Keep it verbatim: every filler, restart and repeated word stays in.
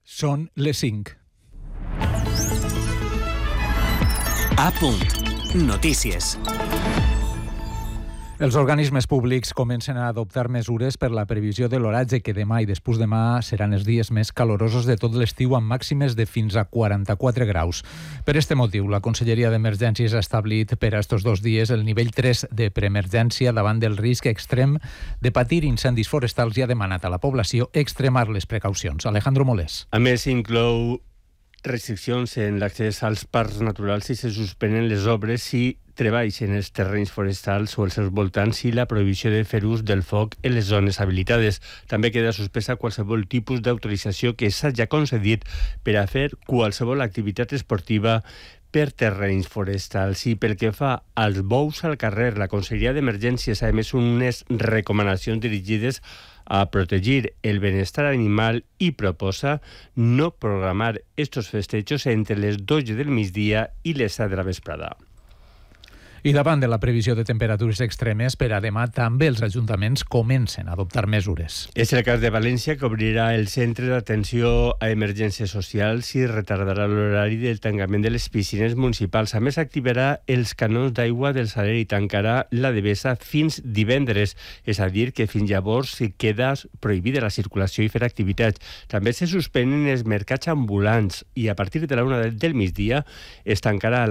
Són les cinc. A punt. Notícies. Els organismes públics comencen a adoptar mesures per la previsió de l'oratge que demà i després demà seran els dies més calorosos de tot l'estiu amb màximes de fins a quaranta-quatre graus. Per este motiu, la Conselleria d'Emergències ha establit per a estos dos dies el nivell tres de preemergència davant del risc extrem de patir incendis forestals i ha demanat a la població extremar les precaucions. Alejandro Molés. A més, inclou restriccions en l'accés als parcs naturals si se suspenen les obres i treballs en els terrenys forestals o els seus voltants i la prohibició de fer ús del foc en les zones habilitades. També queda suspesa qualsevol tipus d'autorització que s'hagi concedit per a fer qualsevol activitat esportiva per terrenys forestals. I pel que fa als bous al carrer, la Conselleria d'Emergències ha emès unes recomanacions dirigides a protegir el benestar animal i proposa no programar estos festejos entre les dotze del migdia i les set de la vesprada. I davant de la previsió de temperatures extremes, per a demà també els ajuntaments comencen a adoptar mesures. És el cas de València, que obrirà el centre d'atenció a emergències socials i retardarà l'horari del tancament de les piscines municipals. A més, activarà els canons d'aigua del Saler i tancarà la Devesa fins divendres. És a dir, que fins llavors queda prohibida la circulació i fer activitats. També se suspenen els mercats ambulants i a partir de la una del migdia es tancarà